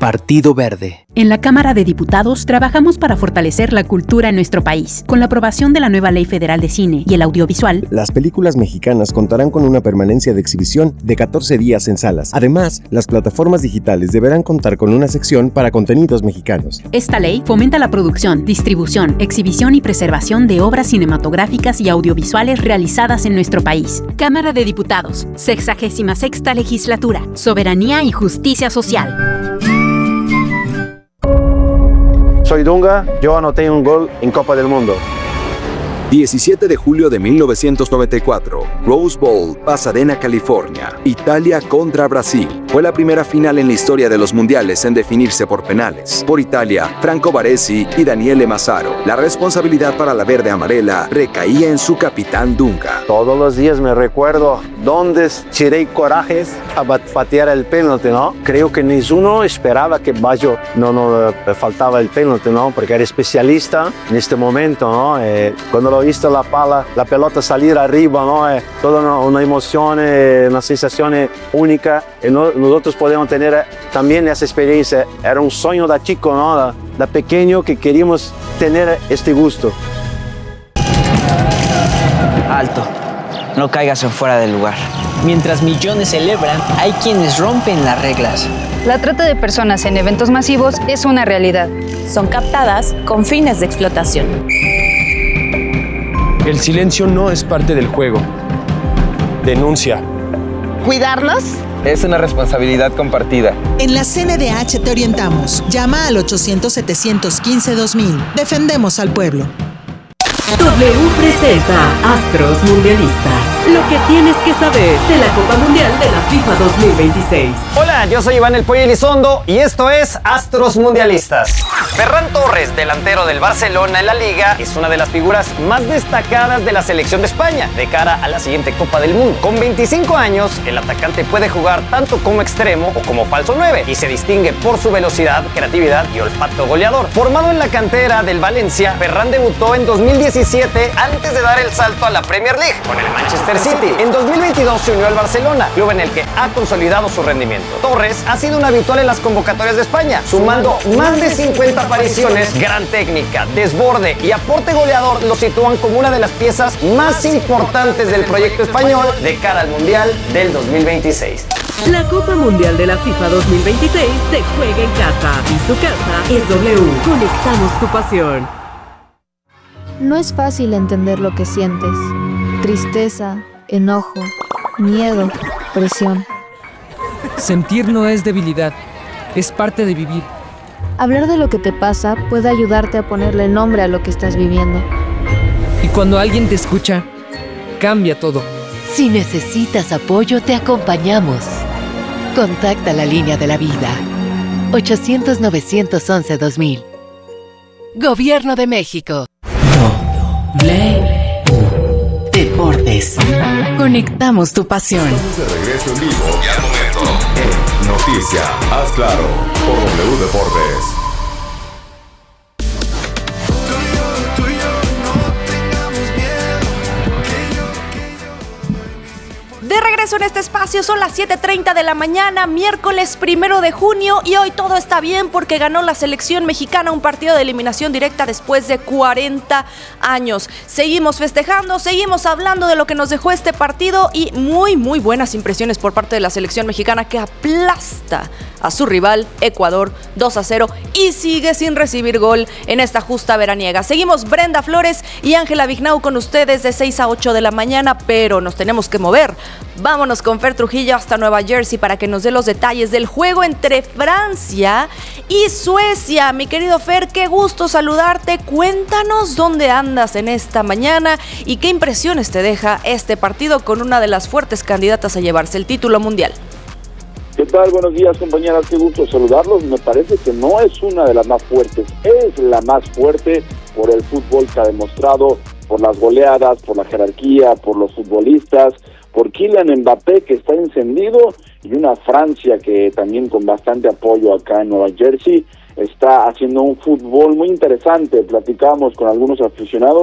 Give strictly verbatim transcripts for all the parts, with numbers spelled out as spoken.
Partido Verde. En la Cámara de Diputados trabajamos para fortalecer la cultura en nuestro país. Con la aprobación de la nueva Ley Federal de Cine y el audiovisual, las películas mexicanas contarán con una permanencia de exhibición de catorce días en salas. Además, las plataformas digitales deberán contar con una sección para contenidos mexicanos. Esta ley fomenta la producción, distribución, exhibición y preservación de obras cinematográficas y audiovisuales realizadas en nuestro país. Cámara de Diputados, sexagésima sexta legislatura, soberanía y justicia social. Soy Dunga, yo anoté un gol en Copa del Mundo. diecisiete de julio de mil novecientos noventa y cuatro, Rose Bowl, Pasadena, California. Italia contra Brasil. Fue la primera final en la historia de los mundiales en definirse por penales. Por Italia, Franco Baresi y Daniele Massaro. La responsabilidad para la verde amarela recaía en su capitán Dunga. Todos los días me recuerdo dónde tiré corajes a patear el penalti, ¿no? Creo que ninguno esperaba que Baggio no, no le faltaba el penalti, ¿no? Porque era especialista en este momento, ¿no? Eh, cuando lo visto la pala, la pelota salir arriba, ¿no? Eh, toda una, una emoción, eh, una sensación única. Y no, nosotros podemos tener también esa experiencia. Era un sueño de chico, ¿no? De, de pequeño que queríamos tener este gusto. Alto, no caigas en fuera del lugar. Mientras millones celebran, hay quienes rompen las reglas. La trata de personas en eventos masivos es una realidad. Son captadas con fines de explotación. El silencio no es parte del juego. Denuncia. ¿Cuidarnos? Es una responsabilidad compartida. En la C N D H te orientamos. Llama al ochocientos, setecientos quince, dos mil. Defendemos al pueblo. W presenta Astros Mundialistas. Lo que tienes que saber de la Copa Mundial de la FIFA dos mil veintiséis. Hola, yo soy Iván El Pollo Elizondo y esto es Astros Mundialistas. Ferran Torres, delantero del Barcelona en la Liga, es una de las figuras más destacadas de la selección de España de cara a la siguiente Copa del Mundo. Con veinticinco años, el atacante puede jugar tanto como extremo o como falso nueve y se distingue por su velocidad, creatividad y olfato goleador. Formado en la cantera del Valencia, Ferran debutó en dos mil diecisiete antes de dar el salto a la Premier League con el Manchester City. En dos mil veintidós se unió al Barcelona, club en el que ha consolidado su rendimiento. Torres ha sido un habitual en las convocatorias de España, sumando más de cincuenta apariciones. Gran técnica, desborde y aporte goleador lo sitúan como una de las piezas más importantes del proyecto español de cara al Mundial del dos mil veintiséis. La Copa Mundial de la FIFA dos mil veintiséis se juega en casa y su casa es W. Conectamos tu pasión. No es fácil entender lo que sientes. Tristeza, enojo, miedo, presión. Sentir no es debilidad, es parte de vivir. Hablar de lo que te pasa puede ayudarte a ponerle nombre a lo que estás viviendo. Y cuando alguien te escucha, cambia todo. Si necesitas apoyo, te acompañamos. Contacta la línea de la vida. ochocientos, novecientos once, dos mil. Gobierno de México. W Deportes. Conectamos tu pasión. Estamos de regreso en vivo y al momento en Noticia, haz claro, por W Deportes. De regreso en este espacio, son las siete treinta de la mañana, miércoles primero de junio, y hoy todo está bien porque ganó la selección mexicana un partido de eliminación directa después de cuarenta años. Seguimos festejando, seguimos hablando de lo que nos dejó este partido y muy, muy buenas impresiones por parte de la selección mexicana que aplasta a su rival Ecuador dos a cero y sigue sin recibir gol en esta justa veraniega. Seguimos Brenda Flores y Ángela Vignau con ustedes de seis a ocho de la mañana, pero nos tenemos que mover. Vámonos con Fer Trujillo hasta Nueva Jersey para que nos dé los detalles del juego entre Francia y Suecia. Mi querido Fer, qué gusto saludarte. Cuéntanos dónde andas en esta mañana y qué impresiones te deja este partido con una de las fuertes candidatas a llevarse el título mundial. ¿Qué tal? Buenos días, compañeras. Qué gusto saludarlos. Me parece que no es una de las más fuertes, es la más fuerte por el fútbol que ha demostrado, por las goleadas, por la jerarquía, por los futbolistas, por Kylian Mbappé, que está encendido, y una Francia que también con bastante apoyo acá en Nueva Jersey está haciendo un fútbol muy interesante. Platicábamos con algunos aficionados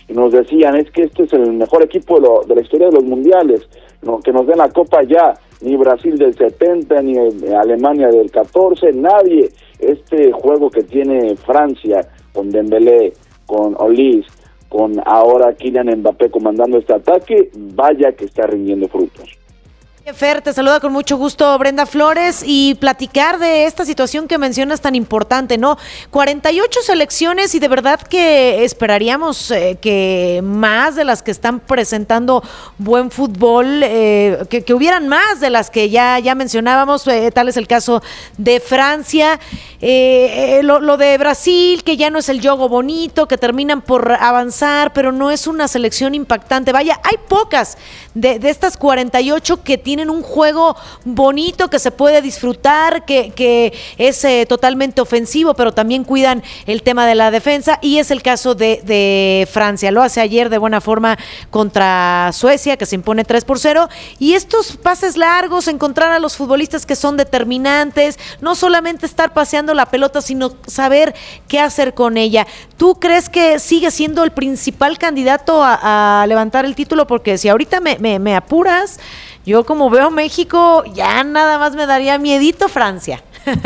y nos decían, es que este es el mejor equipo de, lo, de la historia de los mundiales, no, que nos den la copa ya, ni Brasil del setenta, ni Alemania del catorce, nadie. Este juego que tiene Francia con Dembélé, con Olise, con ahora Kylian Mbappé comandando este ataque, vaya que está rindiendo frutos. Fer, te saluda con mucho gusto Brenda Flores y platicar de esta situación que mencionas tan importante, ¿no? cuarenta y ocho selecciones y de verdad que esperaríamos eh, que más de las que están presentando buen fútbol, eh, que, que hubieran más de las que ya, ya mencionábamos, eh, tal es el caso de Francia, eh, eh, lo, lo de Brasil, que ya no es el juego bonito, que terminan por avanzar, pero no es una selección impactante. Vaya, hay pocas de, de estas cuarenta y ocho que tienen tienen un juego bonito que se puede disfrutar, que, que es eh, totalmente ofensivo, pero también cuidan el tema de la defensa, y es el caso de, de Francia. Lo hace ayer de buena forma contra Suecia, que se impone tres por cero, y estos pases largos, encontrar a los futbolistas que son determinantes, no solamente estar paseando la pelota, sino saber qué hacer con ella. ¿Tú crees que sigue siendo el principal candidato a, a levantar el título? Porque si ahorita me, me, me apuras, yo como veo México, ya nada más me daría miedito Francia.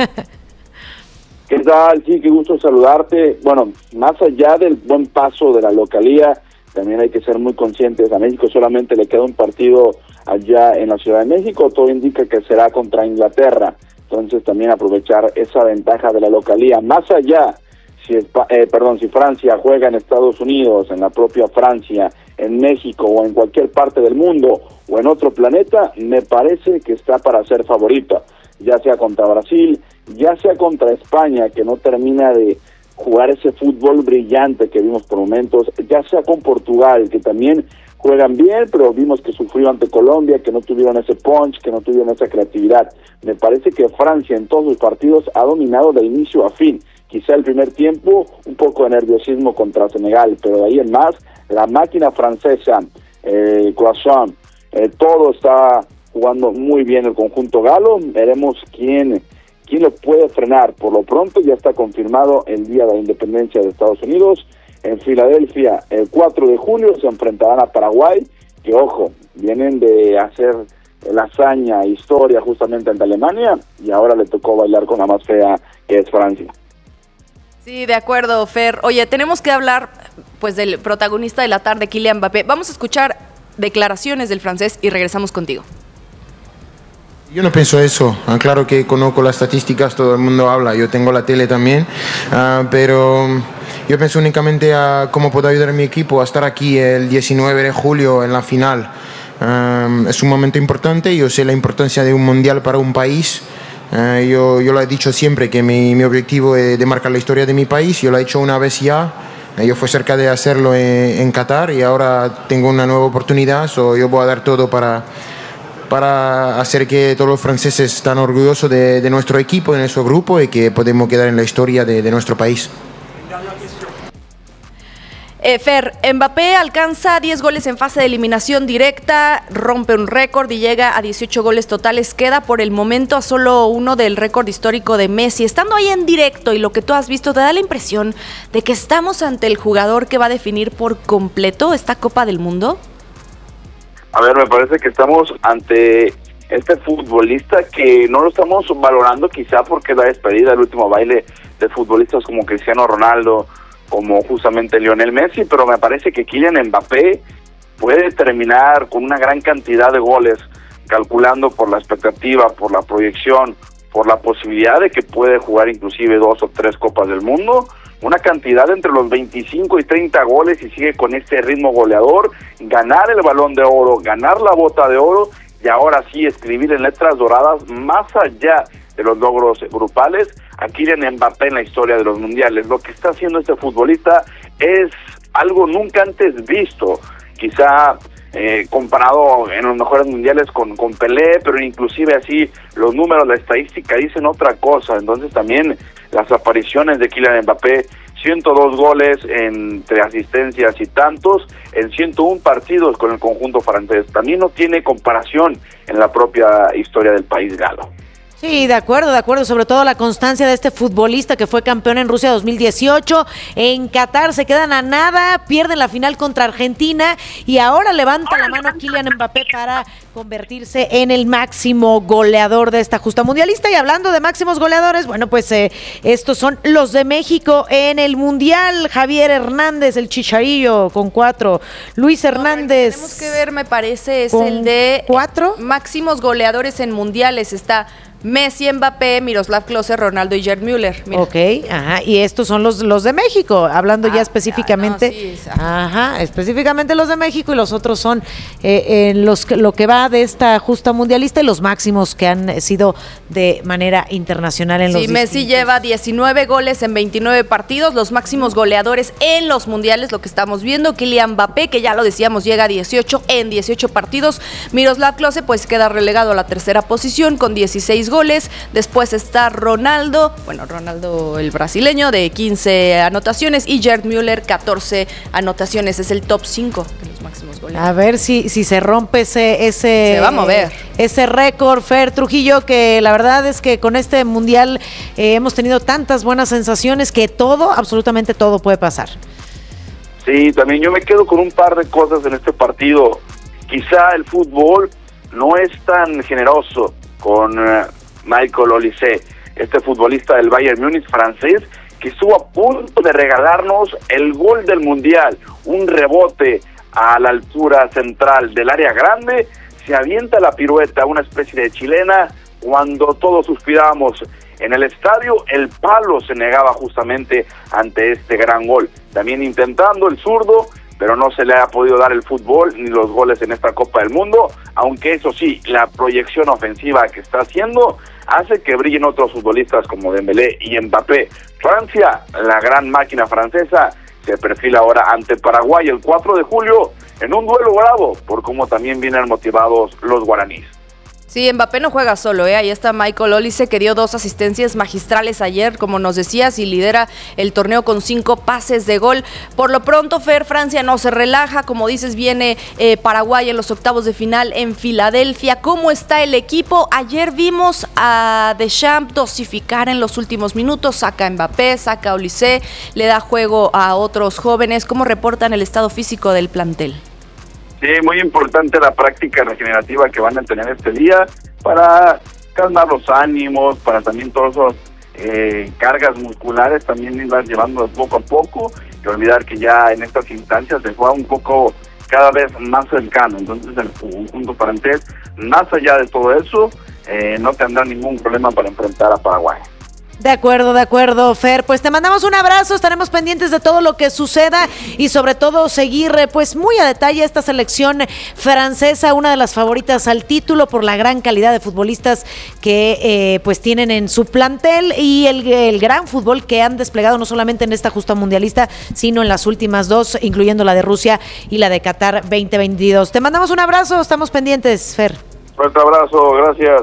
¿Qué tal? Sí, qué gusto saludarte. Bueno, más allá del buen paso de la localía, también hay que ser muy conscientes. A México solamente le queda un partido allá en la Ciudad de México. Todo indica que será contra Inglaterra. Entonces también aprovechar esa ventaja de la localía. Más allá, si eh, perdón, si Francia juega en Estados Unidos, en la propia Francia, en México o en cualquier parte del mundo o en otro planeta, me parece que está para ser favorita, ya sea contra Brasil, ya sea contra España, que no termina de jugar ese fútbol brillante que vimos por momentos, ya sea con Portugal, que también juegan bien, pero vimos que sufrió ante Colombia, que no tuvieron ese punch, que no tuvieron esa creatividad. Me parece que Francia en todos sus partidos ha dominado de inicio a fin. Quizá el primer tiempo, un poco de nerviosismo contra Senegal, pero de ahí en más, la máquina francesa, eh, Croissant, eh, todo está jugando muy bien el conjunto galo. Veremos quién, quién lo puede frenar. Por lo pronto ya está confirmado el Día de la Independencia de Estados Unidos. En Filadelfia, el cuatro de julio, se enfrentarán a Paraguay, que ojo, vienen de hacer la hazaña, historia justamente ante Alemania, y ahora le tocó bailar con la más fea, que es Francia. Sí, de acuerdo, Fer. Oye, tenemos que hablar pues del protagonista de la tarde, Kylian Mbappé. Vamos a escuchar declaraciones del francés y regresamos contigo. Yo no pienso eso, ah, claro que conozco las estadísticas, todo el mundo habla, yo tengo la tele también, uh, pero yo pienso únicamente a cómo puedo ayudar a mi equipo a estar aquí el diecinueve de julio en la final. Um, es un momento importante, yo sé la importancia de un mundial para un país. Uh, yo, yo lo he dicho siempre que mi, mi objetivo es de marcar la historia de mi país. Yo lo he hecho una vez ya, uh, yo fui cerca de hacerlo en, en Qatar y ahora tengo una nueva oportunidad, so yo voy a dar todo para, para hacer que todos los franceses estén orgullosos de, de nuestro equipo, de nuestro grupo, y que podemos quedar en la historia de, de nuestro país. Eh, Fer, Mbappé alcanza diez goles en fase de eliminación directa, rompe un récord y llega a dieciocho goles totales. Queda por el momento a solo uno del récord histórico de Messi. Estando ahí en directo y lo que tú has visto, ¿te da la impresión de que estamos ante el jugador que va a definir por completo esta Copa del Mundo? A ver, me parece que estamos ante este futbolista que no lo estamos valorando, quizá porque la despedida, el último baile de futbolistas como Cristiano Ronaldo, como justamente Lionel Messi, pero me parece que Kylian Mbappé puede terminar con una gran cantidad de goles, calculando por la expectativa, por la proyección, por la posibilidad de que puede jugar inclusive dos o tres Copas del Mundo, una cantidad entre los veinticinco y treinta goles, y sigue con este ritmo goleador, ganar el Balón de Oro, ganar la Bota de Oro, y ahora sí escribir en letras doradas, más allá de los logros grupales, a Kylian Mbappé en la historia de los mundiales. Lo que está haciendo este futbolista es algo nunca antes visto, quizá eh, comparado en los mejores mundiales con, con Pelé, pero inclusive así los números, la estadística dicen otra cosa. Entonces también las apariciones de Kylian Mbappé, ciento dos goles entre asistencias y tantos en ciento uno partidos con el conjunto francés, también no tiene comparación en la propia historia del país galo. Sí, de acuerdo, de acuerdo, sobre todo la constancia de este futbolista que fue campeón en Rusia dos mil dieciocho, en Qatar se quedan a nada, pierden la final contra Argentina y ahora levanta la mano Kylian Mbappé para convertirse en el máximo goleador de esta justa mundialista. Y hablando de máximos goleadores, bueno, pues eh, estos son los de México en el Mundial. Javier Hernández, el Chicharillo, con cuatro. Luis Hernández. No, tenemos que ver, me parece, es el de cuatro máximos goleadores en mundiales. Está Messi, Mbappé, Miroslav Klose, Ronaldo y Gerd Müller. Mira. Ok, ajá, y estos son los, los de México, hablando ah, ya específicamente, ya, no, sí, ajá, específicamente los de México, y los otros son eh, eh, los lo que va de esta justa mundialista y los máximos que han sido de manera internacional en sí, los Sí, Messi distintos. lleva diecinueve goles en veintinueve partidos, los máximos goleadores en los mundiales, lo que estamos viendo. Kylian Mbappé, que ya lo decíamos, llega a dieciocho en dieciocho partidos. Miroslav Klose pues queda relegado a la tercera posición con dieciséis goles. Después está Ronaldo, bueno, Ronaldo el brasileño, de quince anotaciones, y Gerd Müller, catorce anotaciones. Es el top cinco de los máximos goles. A ver si, si se rompe ese, ese se va a mover ese récord, Fer Trujillo, que la verdad es que con este mundial eh, hemos tenido tantas buenas sensaciones que todo, absolutamente todo puede pasar. Sí, también yo me quedo con un par de cosas en este partido. Quizá el fútbol no es tan generoso con uh, Michael Olise, este futbolista del Bayern Múnich francés, que estuvo a punto de regalarnos el gol del Mundial, un rebote a la altura central del área grande, se avienta la pirueta, una especie de chilena, cuando todos suspirábamos en el estadio, el palo se negaba justamente ante este gran gol. También intentando el zurdo, pero no se le ha podido dar el fútbol ni los goles en esta Copa del Mundo, aunque eso sí, la proyección ofensiva que está haciendo hace que brillen otros futbolistas como Dembélé y Mbappé. Francia, la gran máquina francesa, se perfila ahora ante Paraguay el cuatro de julio en un duelo bravo, por cómo también vienen motivados los guaraníes. Sí, Mbappé no juega solo, ¿eh? Ahí está Michael Olise, que dio dos asistencias magistrales ayer, como nos decías, y lidera el torneo con cinco pases de gol. Por lo pronto, Fer, Francia no se relaja, como dices, viene eh, Paraguay en los octavos de final en Filadelfia. ¿Cómo está el equipo? Ayer vimos a Deschamps dosificar en los últimos minutos, saca a Mbappé, saca a Olise, le da juego a otros jóvenes. ¿Cómo reportan el estado físico del plantel? Sí, muy importante la práctica regenerativa que van a tener este día para calmar los ánimos, para también todas esas eh, cargas musculares también irlas llevando poco a poco, y olvidar que ya en estas instancias se juega un poco cada vez más cercano. Entonces el conjunto francés, más allá de todo eso, eh, no tendrá ningún problema para enfrentar a Paraguay. De acuerdo, de acuerdo, Fer. Pues te mandamos un abrazo, estaremos pendientes de todo lo que suceda y sobre todo seguir pues muy a detalle esta selección francesa, una de las favoritas al título por la gran calidad de futbolistas que eh, pues tienen en su plantel y el, el gran fútbol que han desplegado no solamente en esta justa mundialista, sino en las últimas dos, incluyendo la de Rusia y la de Qatar veinte veintidós. Te mandamos un abrazo, estamos pendientes, Fer. Fuerte abrazo, gracias.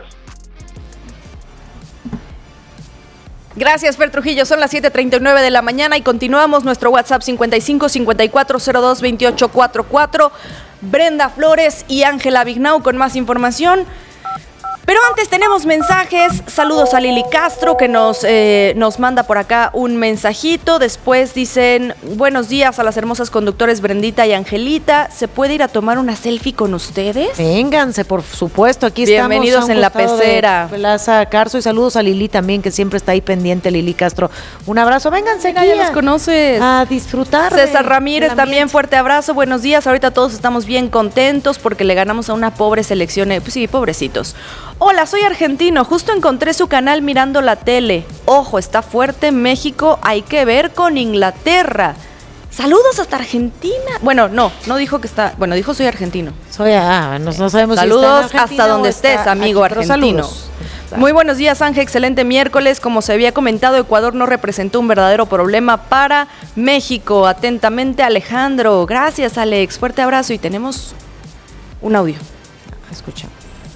Gracias, Fer Trujillo. Son las siete treinta y nueve de la mañana y continuamos. Nuestro WhatsApp cincuenta y cinco cincuenta y cuatro cero dos veintiocho cuarenta y cuatro. Brenda Flores y Ángela Vignau con más información. Pero antes tenemos mensajes. Saludos a Lili Castro, que nos, eh, nos manda por acá un mensajito. Después dicen, buenos días a las hermosas conductores Brendita y Angelita. ¿Se puede ir a tomar una selfie con ustedes? Vénganse, por supuesto. Aquí Bienvenidos estamos. Bienvenidos en la pecera. Plaza Carso, y saludos a Lili también, que siempre está ahí pendiente, Lili Castro. Un abrazo. Vénganse Mira, aquí. Ya los conoces. A disfrutar. César Ramírez también, fuerte abrazo. Buenos días. Ahorita todos estamos bien contentos porque le ganamos a una pobre selección. Pues sí, pobrecitos. Hola, soy argentino, justo encontré su canal mirando la tele. Ojo, está fuerte México, hay que ver con Inglaterra. Saludos hasta Argentina. Bueno, no, no dijo que está, bueno, dijo soy argentino. Soy, ah, no, no sabemos saludos si está hasta donde estés, amigo aquí, argentino. Saludos. Muy buenos días, Ángel, excelente miércoles. Como se había comentado, Ecuador no representó un verdadero problema para México. Atentamente, Alejandro. Gracias, Alex. Fuerte abrazo y tenemos un audio. Escucha.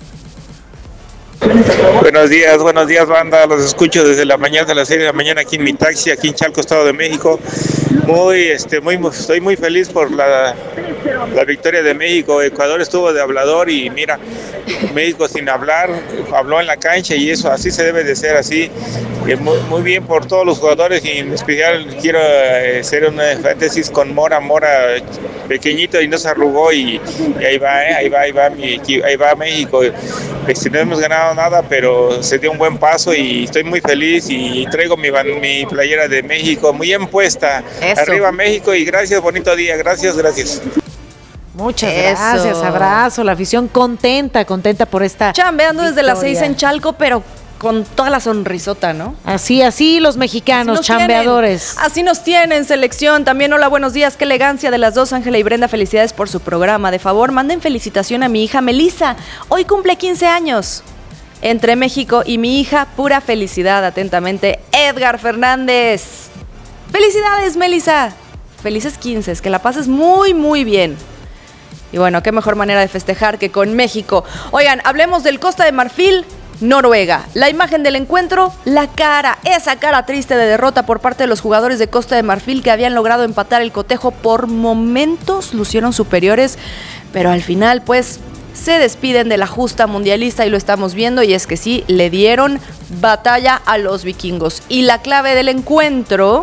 Buenos días, buenos días, banda. Los escucho desde la mañana, de las seis de la mañana aquí en mi taxi, aquí en Chalco, Estado de México. Muy, este, muy, estoy muy feliz por la la victoria de México. Ecuador estuvo de hablador y mira, México sin hablar, habló en la cancha y eso así se debe de ser, así. Muy, muy bien por todos los jugadores y en especial quiero eh, hacer una énfasis con Mora, Mora pequeñito y no se arrugó y, y ahí va, eh, ahí va, ahí va, mi, ahí va México. Este, no hemos ganado nada, pero se dio un buen paso y estoy muy feliz y traigo mi, mi playera de México muy bien puesta. Eso. Arriba México y gracias, bonito día, gracias, gracias. Muchas Eso. gracias, abrazo, la afición contenta, contenta por esta chambeando victoria. Desde las seis en Chalco, pero con toda la sonrisota, ¿no? Así, así los mexicanos, así chambeadores. Tienen, así nos tienen, selección. También, hola, buenos días, qué elegancia de las dos, Ángela y Brenda, felicidades por su programa. De favor, manden felicitación a mi hija Melissa, hoy cumple quince años. Entre México y mi hija, pura felicidad, atentamente, Edgar Fernández. Felicidades, Melissa. Felices quince, que la pases muy, muy bien. Y bueno, qué mejor manera de festejar que con México. Oigan, hablemos del Costa de Marfil, Noruega. La imagen del encuentro, la cara, esa cara triste de derrota por parte de los jugadores de Costa de Marfil que habían logrado empatar el cotejo. Por momentos lucieron superiores, pero al final pues se despiden de la justa mundialista y lo estamos viendo, y es que sí, le dieron batalla a los vikingos. Y la clave del encuentro,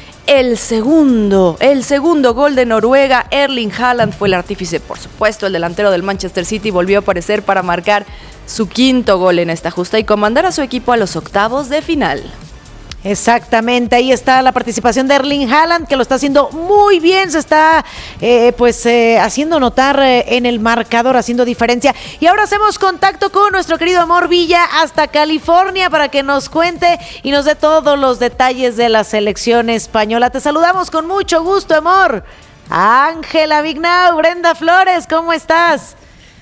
el segundo, el segundo gol de Noruega, Erling Haaland fue el artífice, por supuesto, el delantero del Manchester City volvió a aparecer para marcar su quinto gol en esta justa y comandar a su equipo a los octavos de final. Exactamente, ahí está la participación de Erling Haaland, que lo está haciendo muy bien, se está eh, pues eh, haciendo notar eh, en el marcador, haciendo diferencia. Y ahora hacemos contacto con nuestro querido Amor Villa hasta California para que nos cuente y nos dé todos los detalles de la selección española. Te saludamos con mucho gusto, Amor. Ángela Vignau, Brenda Flores, ¿cómo estás?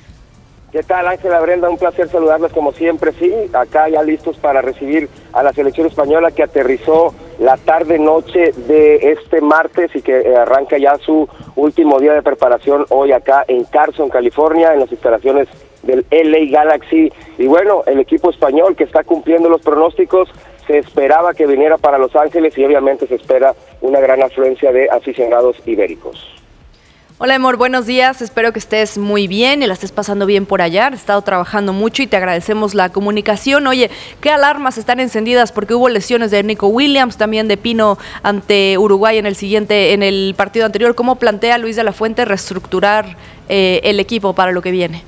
¿Qué tal, Ángela, Brenda? Un placer saludarles como siempre, sí, acá ya listos para recibir a la selección española que aterrizó la tarde-noche de este martes y que arranca ya su último día de preparación hoy acá en Carson, California, en las instalaciones del L A Galaxy. Y bueno, el equipo español que está cumpliendo los pronósticos, se esperaba que viniera para Los Ángeles y obviamente se espera una gran afluencia de aficionados ibéricos. Hola, amor, buenos días, espero que estés muy bien y la estés pasando bien por allá. Has estado trabajando mucho y te agradecemos la comunicación. Oye, ¿qué alarmas están encendidas? Porque hubo lesiones de Nico Williams, también de Pino ante Uruguay en el siguiente, en el partido anterior. ¿Cómo plantea Luis de la Fuente reestructurar eh, el equipo para lo que viene?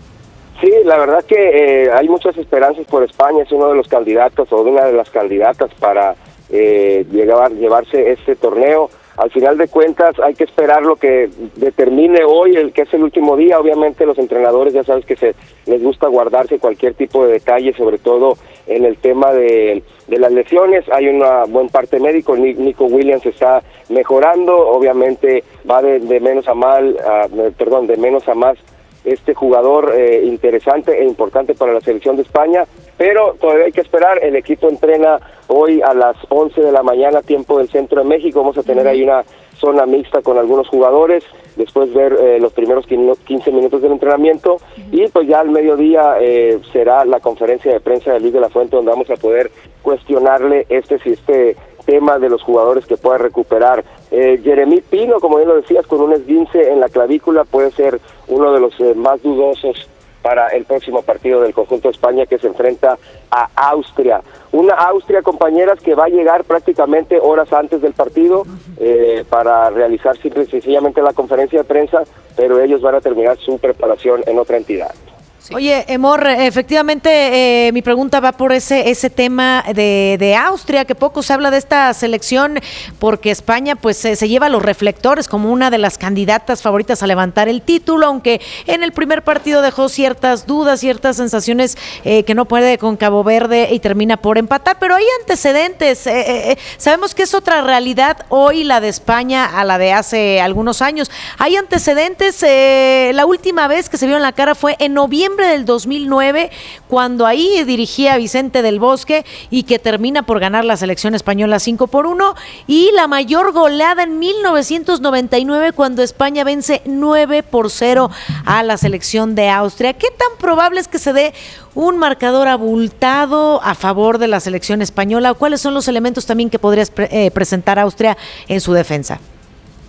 Sí, la verdad que eh, hay muchas esperanzas por España, es uno de los candidatos o una de las candidatas para eh, llegar, llevarse este torneo. Al final de cuentas hay que esperar lo que determine hoy, el que es el último día. Obviamente los entrenadores ya sabes que se les gusta guardarse cualquier tipo de detalle, sobre todo en el tema de, de las lesiones. Hay una buen parte médico, Nico Williams está mejorando, obviamente va de, de menos a mal, uh, perdón, de menos a más este jugador eh, interesante e importante para la selección de España, pero todavía hay que esperar. El equipo entrena hoy a las once de la mañana, tiempo del centro de México. Vamos a tener ahí una zona mixta con algunos jugadores, después ver eh, los primeros quince minutos del entrenamiento, y pues ya al mediodía eh, será la conferencia de prensa de Luis de la Fuente, donde vamos a poder cuestionarle este si este tema de los jugadores que pueda recuperar. Eh, Jeremy Pino, como bien lo decías, con un esguince en la clavícula, puede ser uno de los eh, más dudosos para el próximo partido del conjunto de España, que se enfrenta a Austria. Una Austria, compañeras, que va a llegar prácticamente horas antes del partido eh, para realizar simple y sencillamente la conferencia de prensa, pero ellos van a terminar su preparación en otra entidad. Sí. Oye, Emor, efectivamente eh, mi pregunta va por ese ese tema de, de Austria, que poco se habla de esta selección, porque España pues eh, se lleva los reflectores como una de las candidatas favoritas a levantar el título, aunque en el primer partido dejó ciertas dudas, ciertas sensaciones eh, que no puede con Cabo Verde y termina por empatar, pero hay antecedentes. Eh, eh, sabemos que es otra realidad hoy la de España a la de hace algunos años. Hay antecedentes, eh, la última vez que se vio en la cara fue en noviembre del dos mil nueve, cuando ahí dirigía Vicente del Bosque y que termina por ganar la selección española cinco por uno, y la mayor goleada en mil novecientos noventa y nueve, cuando España vence nueve por cero a la selección de Austria. ¿Qué tan probable es que se dé un marcador abultado a favor de la selección española? ¿Cuáles son los elementos también que podrías pre- eh, presentar Austria en su defensa?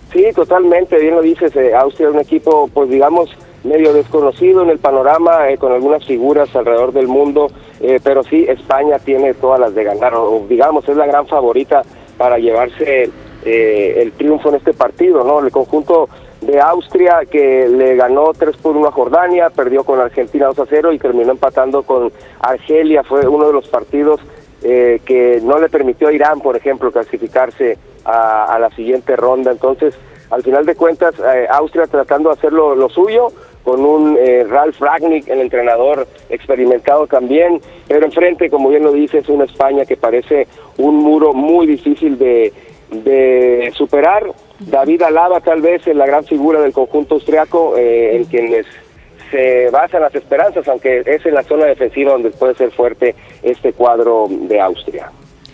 Sí, totalmente, bien lo dices, eh, Austria es un equipo, pues digamos, medio desconocido en el panorama, eh, con algunas figuras alrededor del mundo, eh, pero sí, España tiene todas las de ganar, o digamos, es la gran favorita para llevarse eh, el triunfo en este partido, ¿no? El conjunto de Austria, que le ganó tres por uno a Jordania, perdió con Argentina dos a cero y terminó empatando con Argelia, fue uno de los partidos eh, que no le permitió a Irán, por ejemplo, clasificarse a, a la siguiente ronda. Entonces, al final de cuentas, eh, Austria tratando de hacer lo, lo suyo, con un eh, Ralf Rangnick, el entrenador experimentado también, pero enfrente, como bien lo dice, es una España que parece un muro muy difícil de, de superar. David Alaba tal vez es la gran figura del conjunto austriaco, eh, en quienes se basan las esperanzas, aunque es en la zona defensiva donde puede ser fuerte este cuadro de Austria.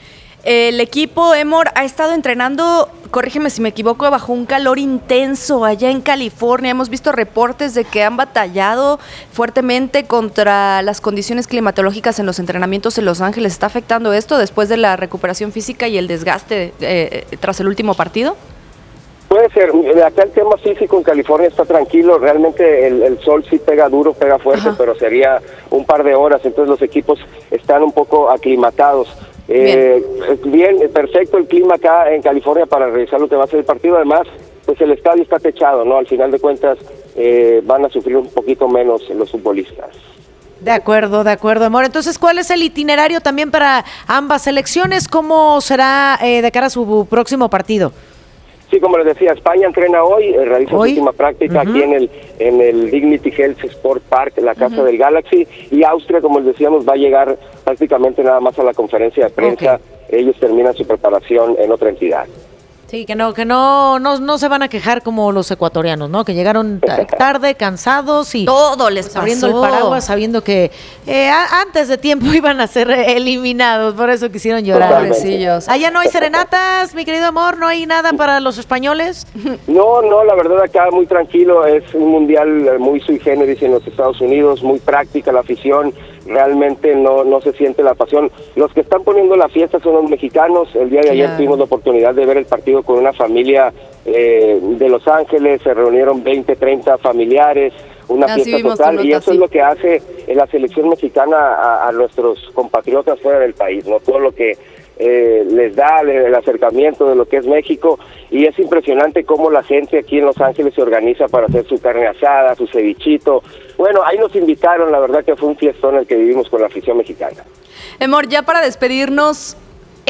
El equipo, Emor, ha estado entrenando, corrígeme si me equivoco, bajo un calor intenso allá en California. Hemos visto reportes de que han batallado fuertemente contra las condiciones climatológicas en los entrenamientos en Los Ángeles. ¿Está afectando esto después de la recuperación física y el desgaste eh, tras el último partido? Puede ser, acá el tema físico en California está tranquilo, realmente el, el sol sí pega duro, pega fuerte, Ajá. pero sería un par de horas, entonces los equipos están un poco aclimatados. Eh, bien. bien, perfecto el clima acá en California para realizar lo que va a ser el partido, además, pues el estadio está techado, ¿no? Al final de cuentas eh, van a sufrir un poquito menos los futbolistas. De acuerdo, de acuerdo, amor. Entonces, ¿cuál es el itinerario también para ambas selecciones? ¿Cómo será eh, de cara a su próximo partido? Sí, como les decía, España entrena hoy, eh, realiza ¿Hoy? su última práctica uh-huh. aquí en el en el Dignity Health Sport Park, en la casa uh-huh. del Galaxy, y Austria, como les decíamos, va a llegar prácticamente nada más a la conferencia de prensa. Okay. Ellos terminan su preparación en otra entidad. Sí, que no, que no, no, no se van a quejar como los ecuatorianos, ¿no? Que llegaron tarde, cansados y todo les pasó. Abriendo el paraguas, sabiendo que eh, a, antes de tiempo iban a ser eliminados, por eso quisieron llorar. Pobrecillos. Allá no hay serenatas, mi querido amor, no hay nada para los españoles. No, no, la verdad acá muy tranquilo, es un mundial muy sui generis en los Estados Unidos, muy práctica la afición. Realmente no no se siente la pasión. Los que están poniendo la fiesta son los mexicanos. El día de ayer claro. tuvimos la oportunidad de ver el partido con una familia eh, de Los Ángeles, se reunieron veinte, treinta familiares, una Así fiesta total, y eso así. es lo que hace en la selección mexicana a, a nuestros compatriotas fuera del país, ¿no? Todo lo que eh, les da el acercamiento de lo que es México, y es impresionante cómo la gente aquí en Los Ángeles se organiza para hacer su carne asada, su cevichito. Bueno, ahí nos invitaron, la verdad que fue un fiestón el que vivimos con la afición mexicana. Emor, ya para despedirnos,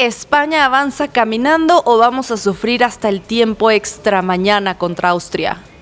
¿España avanza caminando o vamos a sufrir hasta el tiempo extra mañana contra Austria?